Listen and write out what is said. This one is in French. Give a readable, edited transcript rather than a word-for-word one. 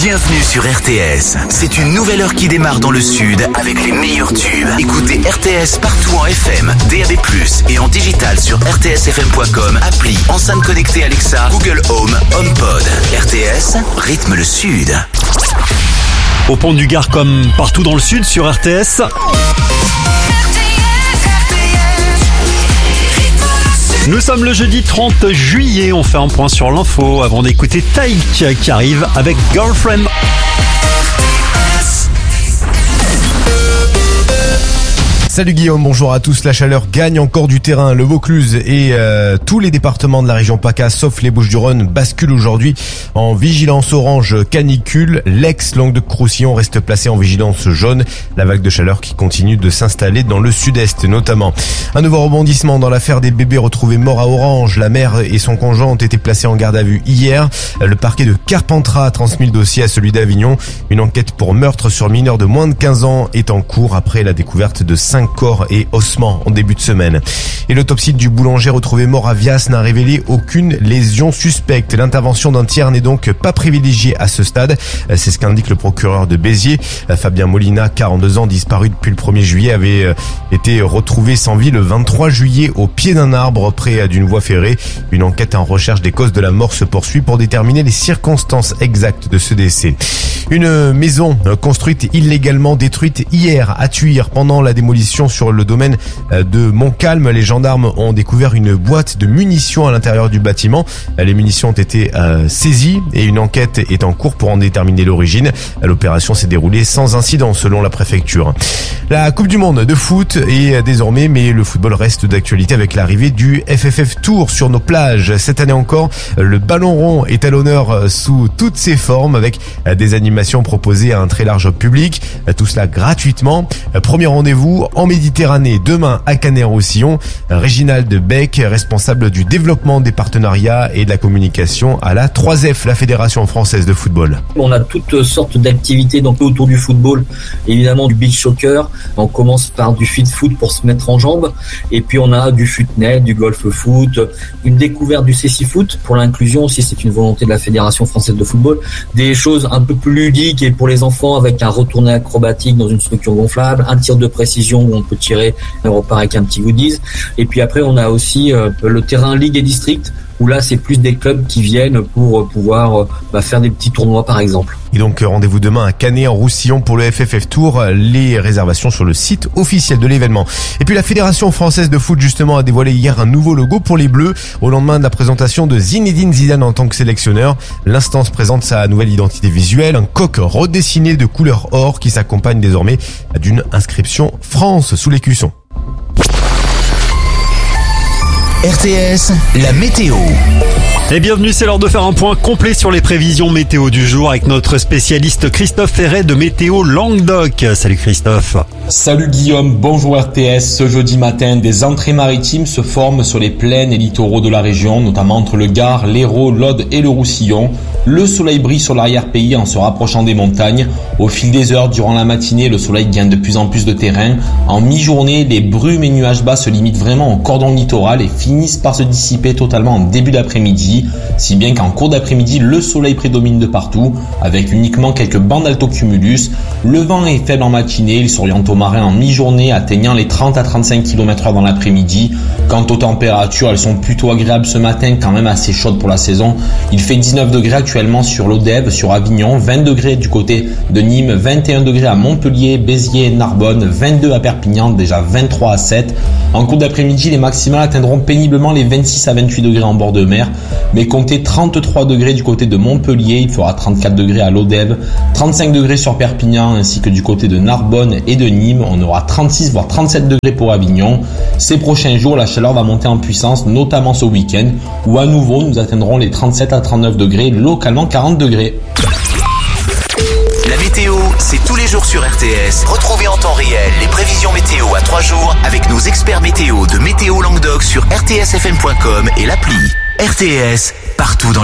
Bienvenue sur RTS. C'est une nouvelle heure qui démarre dans le sud avec les meilleurs tubes. Écoutez RTS partout en FM, DAB+, et en digital sur rtsfm.com, appli, enceinte connectée Alexa, Google Home, HomePod. RTS, rythme le sud. Au pont du Gard comme partout dans le sud sur RTS. Nous sommes le jeudi 30 juillet, on fait un point sur l'info avant d'écouter Taïk qui arrive avec Girlfriend. Salut Guillaume, bonjour à tous. La chaleur gagne encore du terrain. Le Vaucluse et tous les départements de la région PACA, sauf les Bouches-du-Rhône, basculent aujourd'hui en vigilance orange canicule. L'ex-Languedoc-Roussillon reste placé en vigilance jaune. La vague de chaleur qui continue de s'installer dans le sud-est notamment. Un nouveau rebondissement dans l'affaire des bébés retrouvés morts à Orange. La mère et son conjoint ont été placés en garde à vue hier. Le parquet de Carpentras a transmis le dossier à celui d'Avignon. Une enquête pour meurtre sur mineur de moins de 15 ans est en cours après la découverte de 5 corps et ossements en début de semaine. Et l'autopsie du boulanger retrouvé mort à Vias n'a révélé aucune lésion suspecte. L'intervention d'un tiers n'est donc pas privilégiée à ce stade. C'est ce qu'indique le procureur de Béziers. Fabien Molina, 42 ans, disparu depuis le 1er juillet, avait été retrouvé sans vie le 23 juillet au pied d'un arbre près d'une voie ferrée. Une enquête en recherche des causes de la mort se poursuit pour déterminer les circonstances exactes de ce décès. Une maison construite illégalement détruite hier à Thuir pendant la démolition sur le domaine de Montcalm. Les gendarmes ont découvert une boîte de munitions à l'intérieur du bâtiment. Les munitions ont été saisies et une enquête est en cours pour en déterminer l'origine. L'opération s'est déroulée sans incident selon la préfecture. La Coupe du Monde de foot est désormais, mais le football reste d'actualité avec l'arrivée du FFF Tour sur nos plages. Cette année encore, le ballon rond est à l'honneur sous toutes ses formes avec des animations proposées à un très large public. Tout cela gratuitement. Premier rendez-vous en Méditerranée demain à Canet-en-Roussillon. Réginald Beck, responsable du développement des partenariats et de la communication à la 3F, la Fédération française de football. On a toutes sortes d'activités donc autour du football, évidemment du beach soccer. On commence par du fit foot pour se mettre en jambes, et puis on a du footnet, du golf foot, une découverte du CC foot pour l'inclusion aussi, c'est une volonté de la Fédération française de football. Des choses un peu plus ludiques et pour les enfants avec un retourné acrobatique dans une structure gonflable, un tir de précision où on peut tirer et on repart avec un petit goodies. Et puis après on a aussi le terrain Ligue et District où là c'est plus des clubs qui viennent pour pouvoir faire des petits tournois par exemple. Et donc rendez-vous demain à Canet-en-Roussillon pour le FFF Tour, les réservations sur le site officiel de l'événement. Et puis la Fédération française de foot justement a dévoilé hier un nouveau logo pour les Bleus au lendemain de la présentation de Zinedine Zidane en tant que sélectionneur. L'instance présente sa nouvelle identité visuelle, un coq redessiné de couleur or qui s'accompagne désormais d'une inscription France sous l'écusson. RTS, la météo. Et bienvenue, c'est l'heure de faire un point complet sur les prévisions météo du jour avec notre spécialiste Christophe Ferret de Météo Languedoc. Salut Christophe. Salut Guillaume, bonjour RTS. Ce jeudi matin, des entrées maritimes se forment sur les plaines et littoraux de la région, notamment entre le Gard, l'Hérault, l'Aude et le Roussillon. Le soleil brille sur l'arrière-pays en se rapprochant des montagnes. Au fil des heures, durant la matinée, le soleil gagne de plus en plus de terrain. En mi-journée, les brumes et nuages bas se limitent vraiment au cordon littoral et finissent par se dissiper totalement en début d'après-midi. Si bien qu'en cours d'après-midi, le soleil prédomine de partout, avec uniquement quelques bancs d'altocumulus. Le vent est faible en matinée, il s'oriente au marin en mi-journée, atteignant les 30 à 35 km/h dans l'après-midi. Quant aux températures, elles sont plutôt agréables ce matin, quand même assez chaudes pour la saison. Il fait 19 degrés actuellement sur l'Odève, sur Avignon, 20 degrés du côté de Nîmes, 21 degrés à Montpellier, Béziers, Narbonne, 22 à Perpignan, déjà 23 à 7. En cours d'après-midi, les maximales atteindront péniblement les 26 à 28 degrés en bord de mer, mais comptez 33 degrés du côté de Montpellier, il fera 34 degrés à l'Odève, 35 degrés sur Perpignan ainsi que du côté de Narbonne et de Nîmes, on aura 36 voire 37 degrés pour Avignon. Ces prochains jours, la chaleur va monter en puissance, notamment ce week-end, où à nouveau nous atteindrons les 37 à 39 degrés, localement 40 degrés. La météo, c'est tous les jours sur RTS. Retrouvez en temps réel les prévisions météo à 3 jours avec nos experts météo de Météo Languedoc sur rtsfm.com et l'appli. RTS, partout dans